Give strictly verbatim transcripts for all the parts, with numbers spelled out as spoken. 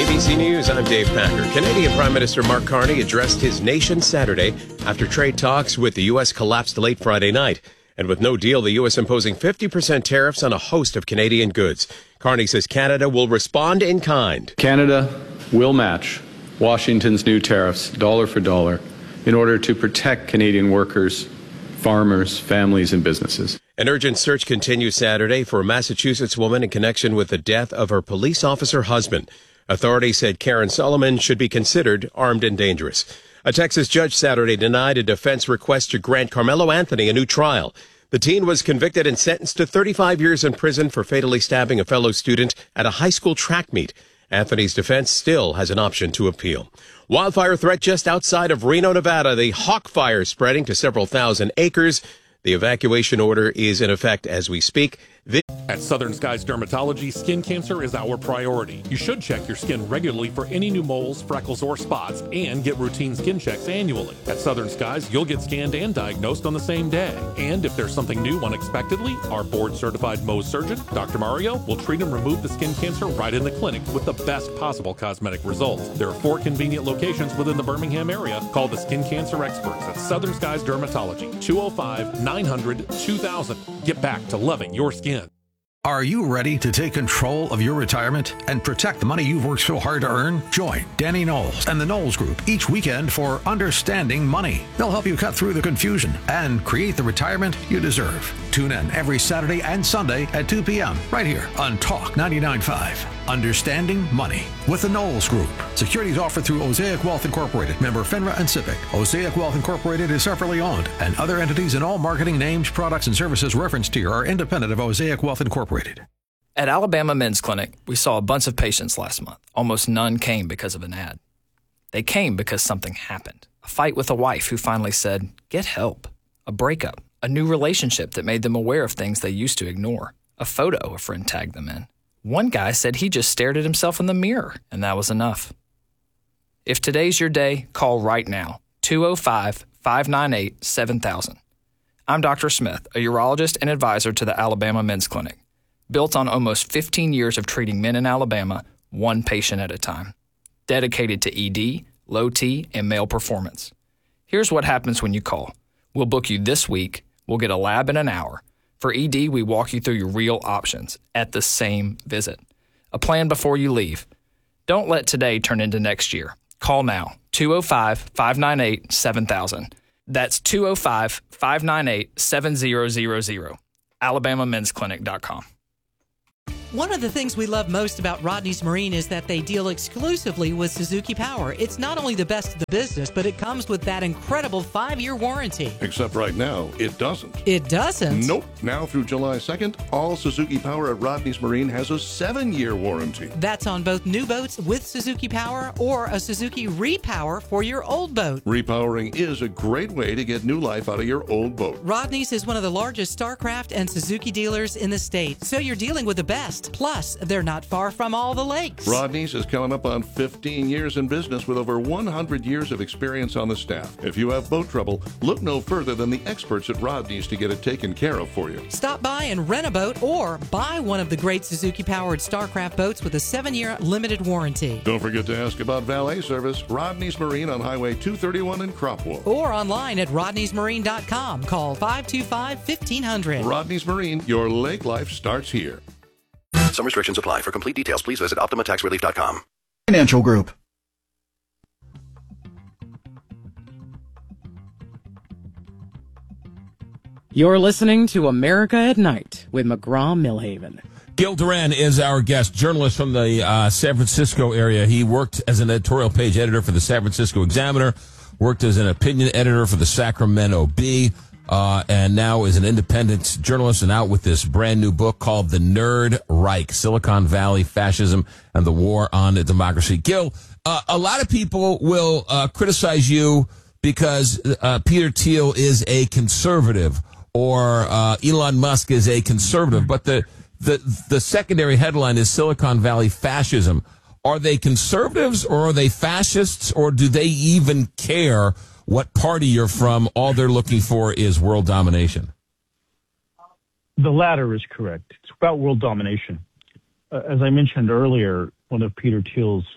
B C News, I'm Dave Packer. Canadian Prime Minister Mark Carney addressed his nation Saturday after trade talks with the U S collapsed late Friday night. And with no deal, the U S imposing fifty percent tariffs on a host of Canadian goods. Carney says Canada will respond in kind. Canada will match Washington's new tariffs dollar for dollar in order to protect Canadian workers, farmers, families, and businesses. An urgent search continues Saturday for a Massachusetts woman in connection with the death of her police officer husband. Authorities said Karen Solomon should be considered armed and dangerous. A Texas judge Saturday denied a defense request to grant Carmelo Anthony a new trial. The teen was convicted and sentenced to thirty-five years in prison for fatally stabbing a fellow student at a high school track meet. Anthony's defense still has an option to appeal. Wildfire threat just outside of Reno, Nevada. The Hawk fire spreading to several thousand acres. The evacuation order is in effect as we speak. The- At Southern Skies Dermatology, skin cancer is our priority. You should check your skin regularly for any new moles, freckles, or spots, and get routine skin checks annually. At Southern Skies, you'll get scanned and diagnosed on the same day. And if there's something new unexpectedly, our board-certified Mohs surgeon, Doctor Mario, will treat and remove the skin cancer right in the clinic with the best possible cosmetic results. There are four convenient locations within the Birmingham area. Call the skin cancer experts at Southern Skies Dermatology, two oh five, nine hundred, two thousand. Get back to loving your skin. Are you ready to take control of your retirement and protect the money you've worked so hard to earn? Join Danny Knowles and the Knowles Group each weekend for Understanding Money. They'll help you cut through the confusion and create the retirement you deserve. Tune in every Saturday and Sunday at two p.m. right here on Talk ninety-nine point five. Understanding Money with the Knowles Group. Securities offered through Osaic Wealth Incorporated, member FINRA and SIPC. Osaic Wealth Incorporated is separately owned, and other entities and all marketing names, products, and services referenced here are independent of Osaic Wealth Incorporated. At Alabama Men's Clinic, we saw a bunch of patients last month. Almost none came because of an ad. They came because something happened. A fight with a wife who finally said, "Get help." A breakup. A new relationship that made them aware of things they used to ignore. A photo a friend tagged them in. One guy said he just stared at himself in the mirror, and that was enough. If today's your day, call right now, two oh five, five nine eight, seven thousand. I'm Doctor Smith, a urologist and advisor to the Alabama Men's Clinic, built on almost fifteen years of treating men in Alabama, one patient at a time, dedicated to E D, low T, and male performance. Here's what happens when you call. We'll book you this week. We'll get a lab in an hour. For E D, we walk you through your real options at the same visit. A plan before you leave. Don't let today turn into next year. Call now, two oh five, five nine eight, seven thousand. That's two oh five, five nine eight, seven thousand. alabama men's clinic dot com. One of the things we love most about Rodney's Marine is that they deal exclusively with Suzuki Power. It's not only the best of the business, but it comes with that incredible five-year warranty. Except right now, it doesn't. It doesn't? Nope. Now through July second, all Suzuki Power at Rodney's Marine has a seven-year warranty. That's on both new boats with Suzuki Power or a Suzuki Repower for your old boat. Repowering is a great way to get new life out of your old boat. Rodney's is one of the largest StarCraft and Suzuki dealers in the state, so you're dealing with the best. Plus, they're not far from all the lakes. Rodney's is coming up on fifteen years in business with over one hundred years of experience on the staff. If you have boat trouble, look no further than the experts at Rodney's to get it taken care of for you. Stop by and rent a boat or buy one of the great Suzuki-powered StarCraft boats with a seven-year limited warranty. Don't forget to ask about valet service. Rodney's Marine on Highway two thirty-one in Cropwell. Or online at rodneys marine dot com. Call five two five, fifteen hundred. Rodney's Marine, your lake life starts here. Some restrictions apply. For complete details, please visit optima tax relief dot com. Financial Group. You're listening to America at Night with McGraw-Millhaven. Gil Duran is our guest, journalist from the uh, San Francisco area. He worked as an editorial page editor for the San Francisco Examiner, worked as an opinion editor for the Sacramento Bee, Uh, and now is an independent journalist and out with this brand new book called The Nerd Reich, Silicon Valley Fascism and the War on Democracy. Gil, uh, a lot of people will uh, criticize you because uh, Peter Thiel is a conservative or uh, Elon Musk is a conservative, but the, the, the secondary headline is Silicon Valley Fascism. Are they conservatives or are they fascists, or do they even care what party you're from? All they're looking for is world domination. The latter is correct. It's about world domination. Uh, as I mentioned earlier, one of Peter Thiel's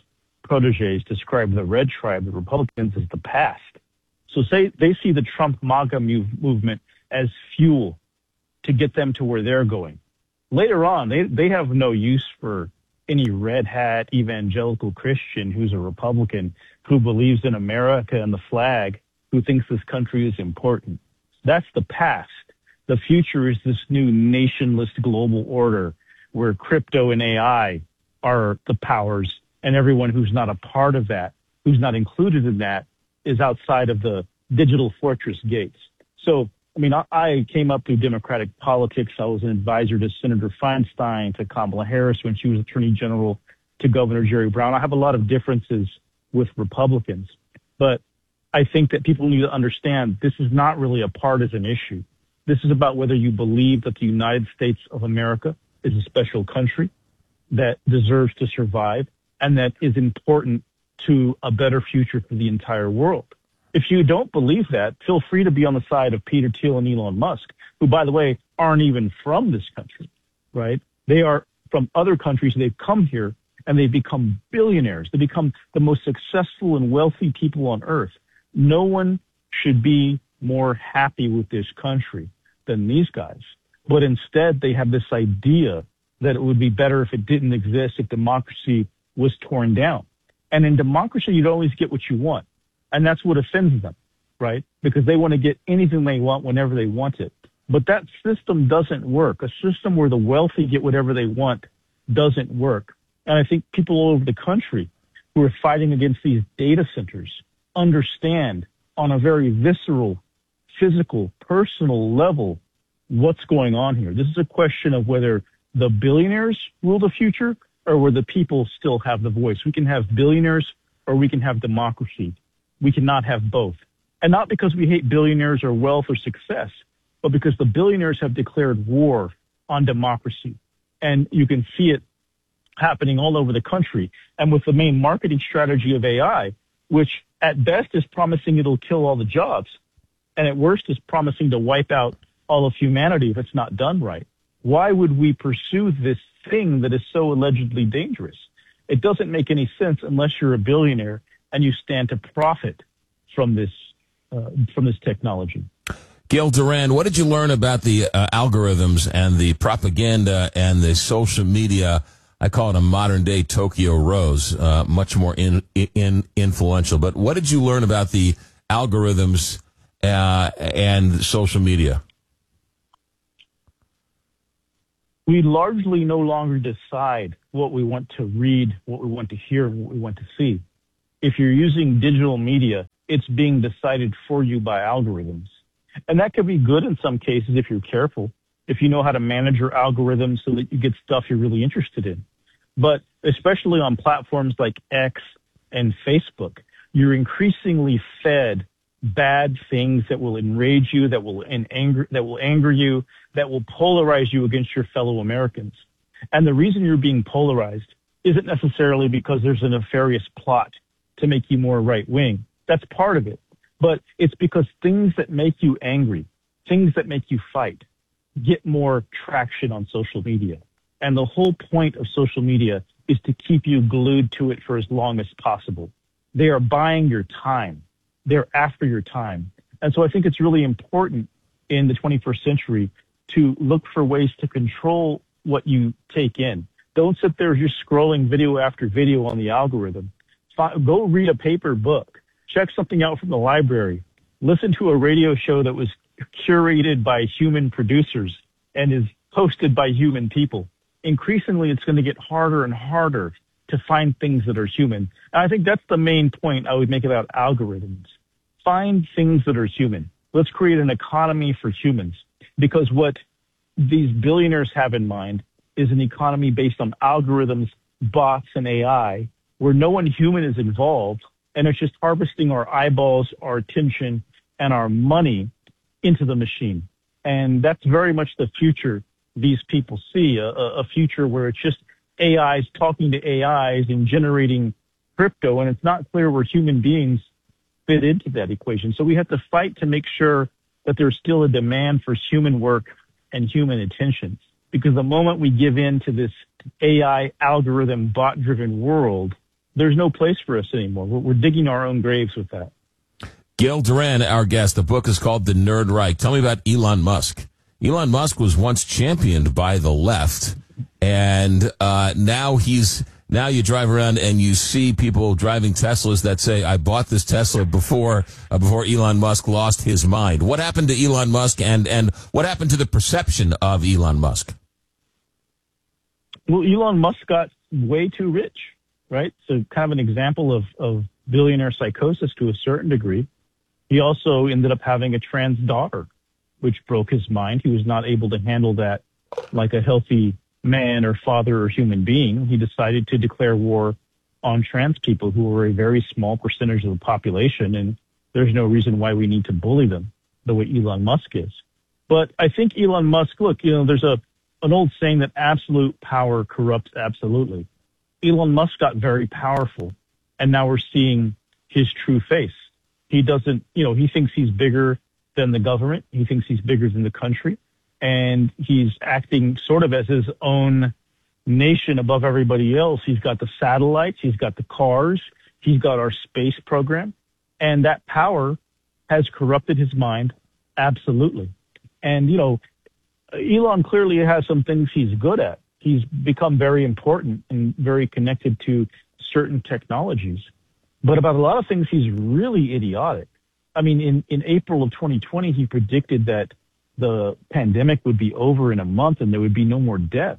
proteges describe the red tribe, the Republicans, as the past. So say they see the Trump MAGA move, movement as fuel to get them to where they're going. Later on, they, they have no use for any red hat evangelical Christian who's a Republican, who believes in America and the flag, who thinks this country is important. That's the past. The future is this new nationless global order where crypto and A I are the powers, and everyone who's not a part of that, who's not included in that, is outside of the digital fortress gates. So, I mean, I, I came up through Democratic politics. I was an advisor to Senator Feinstein, to Kamala Harris when she was Attorney General, to Governor Jerry Brown. I have a lot of differences with Republicans, but I think that people need to understand this is not really a partisan issue. This is about whether you believe that the United States of America is a special country that deserves to survive and that is important to a better future for the entire world. If you don't believe that, feel free to be on the side of Peter Thiel and Elon Musk, who, by the way, aren't even from this country, right? They are from other countries. They've come here and they've become billionaires. They become the most successful and wealthy people on earth. No one should be more happy with this country than these guys. But instead, they have this idea that it would be better if it didn't exist, if democracy was torn down. And in democracy, you don't always get what you want. And that's what offends them, right? Because they want to get anything they want whenever they want it. But that system doesn't work. A system where the wealthy get whatever they want doesn't work. And I think people all over the country who are fighting against these data centers understand on a very visceral, physical, personal level what's going on here. This is a question of whether the billionaires rule the future or where the people still have the voice. We can have billionaires or we can have democracy. We cannot have both. And not because we hate billionaires or wealth or success, but because the billionaires have declared war on democracy. And you can see it happening all over the country. And with the main marketing strategy of A I, which at best is promising it'll kill all the jobs, and at worst is promising to wipe out all of humanity if it's not done right. Why would we pursue this thing that is so allegedly dangerous? It doesn't make any sense unless you're a billionaire and you stand to profit from this uh, from this technology. Gil Duran, what did you learn about the uh, algorithms and the propaganda and the social media? I call it a modern-day Tokyo Rose, uh, much more in, in, influential. But what did you learn about the algorithms uh, and social media? We largely no longer decide what we want to read, what we want to hear, what we want to see. If you're using digital media, it's being decided for you by algorithms. And that could be good in some cases if you're careful, if you know how to manage your algorithms so that you get stuff you're really interested in. But especially on platforms like X and Facebook, you're increasingly fed bad things that will enrage you, that will anger, that will anger you, that will polarize you against your fellow Americans. And the reason you're being polarized isn't necessarily because there's a nefarious plot to make you more right-wing. That's part of it. But it's because things that make you angry, things that make you fight, get more traction on social media. And the whole point of social media is to keep you glued to it for as long as possible. They are buying your time. They're after your time. And so I think it's really important in the twenty-first century to look for ways to control what you take in. Don't sit there just scrolling video after video on the algorithm. Go read a paper book. Check something out from the library. Listen to a radio show that was curated by human producers and is hosted by human people. Increasingly, it's going to get harder and harder to find things that are human. And I think that's the main point I would make about algorithms. Find things that are human. Let's create an economy for humans, because what these billionaires have in mind is an economy based on algorithms, bots, and A I, where no one human is involved, and it's just harvesting our eyeballs, our attention, and our money into the machine. And that's very much the future these people see, a, a future where it's just A Is talking to A Is and generating crypto, and it's not clear where human beings fit into that equation. So we have to fight to make sure that there's still a demand for human work and human attention. Because the moment we give in to this A I algorithm bot-driven world, there's no place for us anymore. We're, we're digging our own graves with that. Gil Duran, our guest. The book is called The Nerd Reich. Tell me about Elon Musk. Elon Musk was once championed by the left, and uh, now he's now you drive around and you see people driving Teslas that say, "I bought this Tesla before uh, before Elon Musk lost his mind." What happened to Elon Musk, and and what happened to the perception of Elon Musk? Well, Elon Musk got way too rich, right? So kind of an example of, of billionaire psychosis to a certain degree. He also ended up having a trans daughter, which broke his mind. He was not able to handle that like a healthy man or father or human being. He decided to declare war on trans people, who were a very small percentage of the population, and there's no reason why we need to bully them the way Elon Musk is. But I think Elon Musk, look, you know, there's a an old saying that absolute power corrupts absolutely. Elon Musk got very powerful, and now we're seeing his true face. He doesn't, you know, he thinks he's bigger than the government. He thinks he's bigger than the country. And he's acting sort of as his own nation above everybody else. He's got the satellites. He's got the cars. He's got our space program. And that power has corrupted his mind. Absolutely. And, you know, Elon clearly has some things he's good at. He's become very important and very connected to certain technologies. But about a lot of things, he's really idiotic. I mean, in, in April of twenty twenty, he predicted that the pandemic would be over in a month and there would be no more deaths.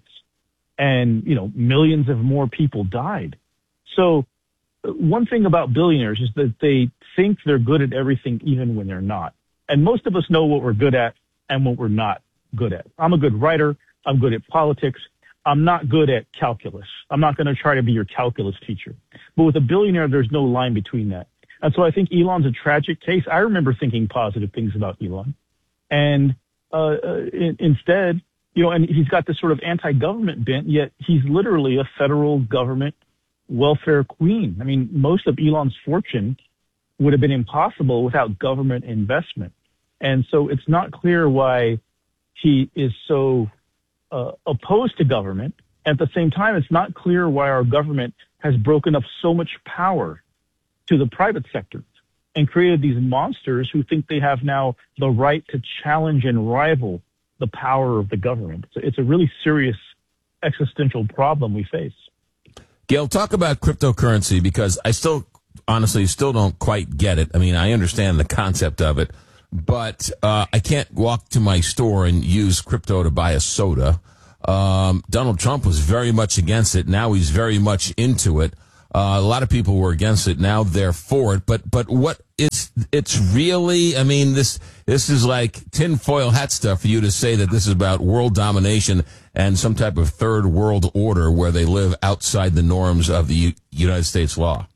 And, you know, millions of more people died. So one thing about billionaires is that they think they're good at everything even when they're not. And most of us know what we're good at and what we're not good at. I'm a good writer. I'm good at politics. I'm not good at calculus. I'm not going to try to be your calculus teacher. But with a billionaire, there's no line between that. And so I think Elon's a tragic case. I remember thinking positive things about Elon. And uh, uh, in, instead, you know, and he's got this sort of anti-government bent, yet he's literally a federal government welfare queen. I mean, most of Elon's fortune would have been impossible without government investment. And so it's not clear why he is so uh, opposed to government. At the same time, it's not clear why our government has broken up so much power to the private sector and created these monsters who think they have now the right to challenge and rival the power of the government. So it's a really serious existential problem we face. Gail, talk about cryptocurrency, because I still, honestly, still don't quite get it. I mean, I understand the concept of it, but uh, I can't walk to my store and use crypto to buy a soda. Um, Donald Trump was very much against it. Now he's very much into it. Uh, a lot of people were against it. Now they're for it. But but what it's it's really, I mean, this this is like tinfoil hat stuff for you to say that this is about world domination and some type of third world order where they live outside the norms of the U- United States law.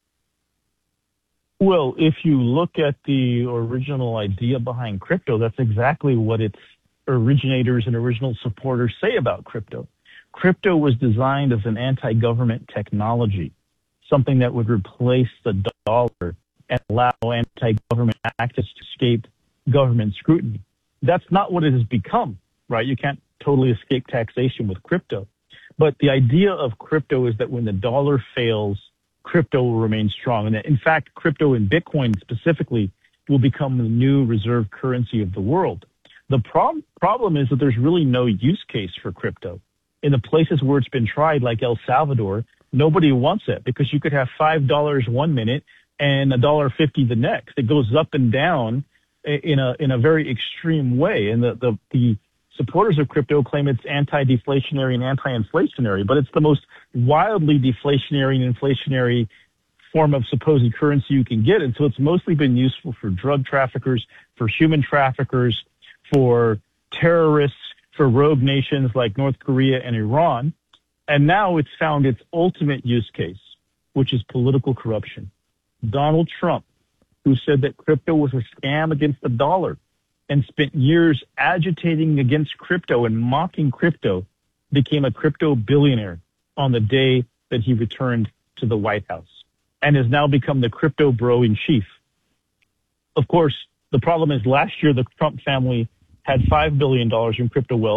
Well, if you look at the original idea behind crypto, that's exactly what its originators and original supporters say about crypto. Crypto was designed as an anti-government technology, something that would replace the dollar and allow anti-government activists to escape government scrutiny. That's not what it has become, right? You can't totally escape taxation with crypto. But the idea of crypto is that when the dollar fails, crypto will remain strong. And that, in fact, crypto and Bitcoin specifically will become the new reserve currency of the world. The prob- problem is that there's really no use case for crypto. In the places where it's been tried, like El Salvador, nobody wants it because you could have five dollars one minute and one dollar fifty the next. It goes up and down in a in a very extreme way. And the, the, the supporters of crypto claim it's anti-deflationary and anti-inflationary, but it's the most wildly deflationary and inflationary form of supposed currency you can get. And so it's mostly been useful for drug traffickers, for human traffickers, for terrorists, for rogue nations like North Korea and Iran. And now it's found its ultimate use case, which is political corruption. Donald Trump, who said that crypto was a scam against the dollar and spent years agitating against crypto and mocking crypto, became a crypto billionaire on the day that he returned to the White House and has now become the crypto bro in chief. Of course, the problem is last year the Trump family had five billion dollars in crypto wealth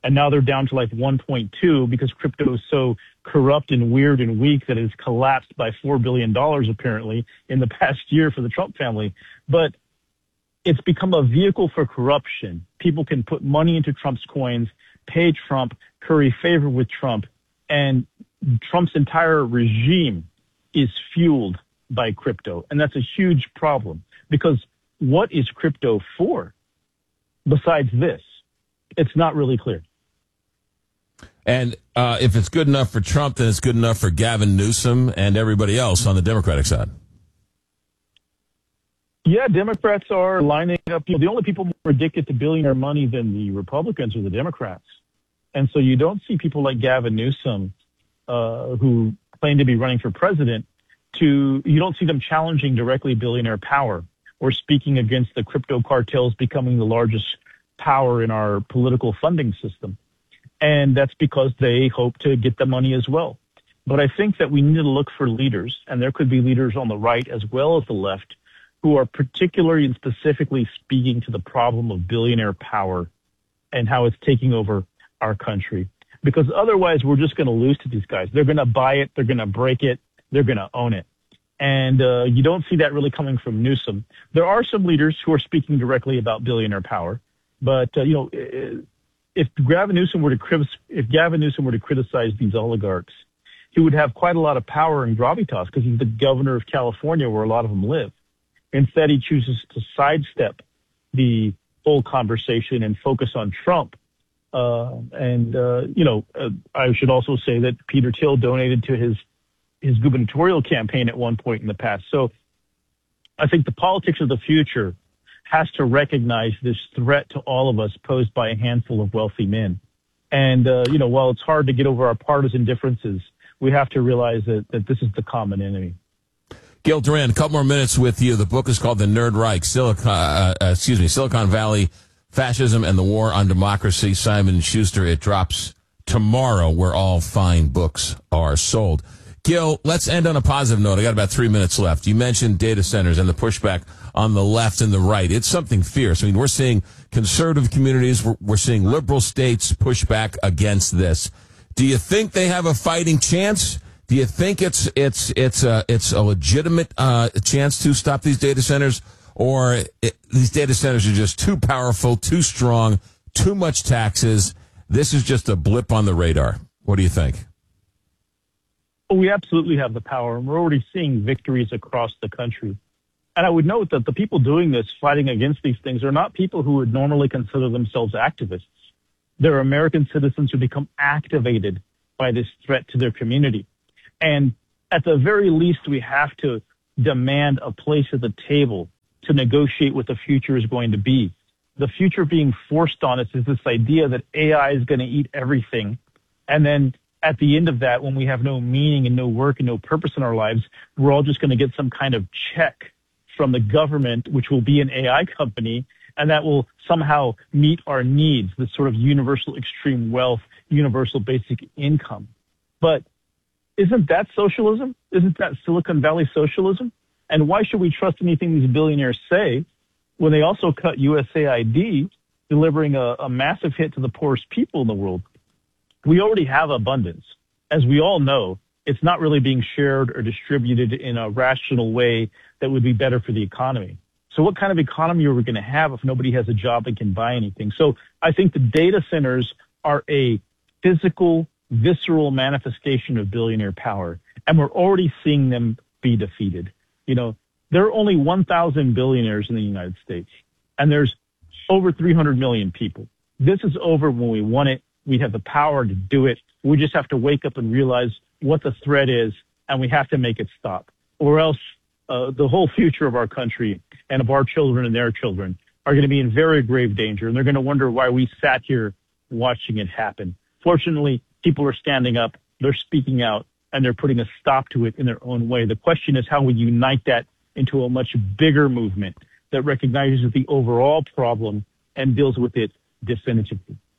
And now they're down to like one point two because crypto is so corrupt and weird and weak that it's collapsed by four billion dollars apparently in the past year for the Trump family. But it's become a vehicle for corruption. People can put money into Trump's coins, pay Trump, curry favor with Trump, and Trump's entire regime is fueled by crypto. And that's a huge problem because what is crypto for besides this? It's not really clear. And uh, if it's good enough for Trump, then it's good enough for Gavin Newsom and everybody else on the Democratic side. Yeah, Democrats are lining up. You know, the only people more addicted to billionaire money than the Republicans are the Democrats. And so you don't see people like Gavin Newsom, uh, who claim to be running for president, to you don't see them challenging directly billionaire power or speaking against the crypto cartels becoming the largest power in our political funding system. And that's because they hope to get the money as well. But I think that we need to look for leaders, and there could be leaders on the right as well as the left, who are particularly and specifically speaking to the problem of billionaire power and how it's taking over our country. Because otherwise, we're just going to lose to these guys. They're going to buy it. They're going to break it. They're going to own it. And uh, you don't see that really coming from Newsom. There are some leaders who are speaking directly about billionaire power. But, uh, you know, if Gavin Newsom were to if Gavin Newsom were to criticize these oligarchs, he would have quite a lot of power in gravitas because he's the governor of California where a lot of them live. Instead, he chooses to sidestep the whole conversation and focus on Trump. Uh, and, uh, you know, uh, I should also say that Peter Thiel donated to his his gubernatorial campaign at one point in the past. So I think the politics of the future has to recognize this threat to all of us posed by a handful of wealthy men. And, uh, you know, while it's hard to get over our partisan differences, we have to realize that, that this is the common enemy. Gil Duran, a couple more minutes with you. The book is called The Nerd Reich, Silicon, uh, uh, excuse me, Silicon Valley, Fascism and the War on Democracy. Simon and Schuster. It drops tomorrow where all fine books are sold. Gil, let's end on a positive note. I got about three minutes left. You mentioned data centers and the pushback on the left and the right. It's something fierce. I mean, we're seeing conservative communities, we're, we're seeing liberal states push back against this. Do you think they have a fighting chance? Do you think it's it's it's a it's a legitimate uh, chance to stop these data centers, or it, these data centers are just too powerful, too strong, too much taxes? This is just a blip on the radar. What do you think? We absolutely have the power, and we're already seeing victories across the country. And I would note that the people doing this, fighting against these things, are not people who would normally consider themselves activists. They're American citizens who become activated by this threat to their community. And at the very least, we have to demand a place at the table to negotiate what the future is going to be. The future being forced on us is this idea that A I is going to eat everything. And then at the end of that, when we have no meaning and no work and no purpose in our lives, we're all just going to get some kind of check from the government, which will be an A I company, and that will somehow meet our needs, this sort of universal extreme wealth, universal basic income. But isn't that socialism? Isn't that Silicon Valley socialism? And why should we trust anything these billionaires say when they also cut U S A I D, delivering a, a massive hit to the poorest people in the world? We already have abundance. As we all know, it's not really being shared or distributed in a rational way that would be better for the economy. So what kind of economy are we going to have if nobody has a job and can buy anything? So I think the data centers are a physical, visceral manifestation of billionaire power, and we're already seeing them be defeated. You know, there are only one thousand billionaires in the United States, and there's over three hundred million people. This is over when we want it. We have the power to do it. We just have to wake up and realize what the threat is, and we have to make it stop. Or else uh, the whole future of our country and of our children and their children are going to be in very grave danger, and they're going to wonder why we sat here watching it happen. Fortunately, people are standing up, they're speaking out, and they're putting a stop to it in their own way. The question is how we unite that into a much bigger movement that recognizes the overall problem and deals with it definitively.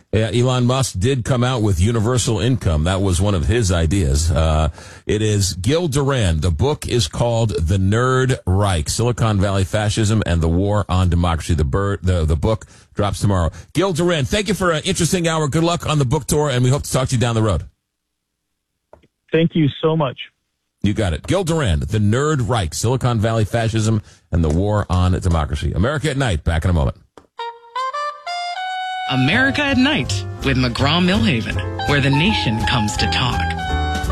Yeah, Elon Musk did come out with universal income. That was one of his ideas. Uh, it is Gil Duran. The book is called The Nerd Reich, Silicon Valley Fascism and the War on Democracy. The, bird, the, the book drops tomorrow. Gil Duran, thank you for an interesting hour. Good luck on the book tour, and we hope to talk to you down the road. Thank you so much. You got it. Gil Duran, The Nerd Reich, Silicon Valley Fascism and the War on Democracy. America at Night. Back in a moment. America at Night with McGraw-Millhaven, where the nation comes to talk.